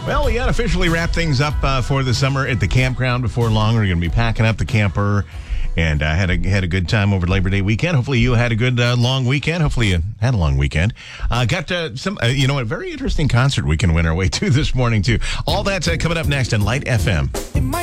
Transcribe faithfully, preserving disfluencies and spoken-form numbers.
Well, we got to officially wrap things up uh, for the summer at the campground before long. We're going to be packing up the camper, and uh, had a had a good time over Labor Day weekend. Hopefully, you had a good uh, long weekend. Hopefully, you had a long weekend. Uh, got uh, some, uh, you know, a very interesting concert we can win our way to this morning too. All that's uh, coming up next on Light F M.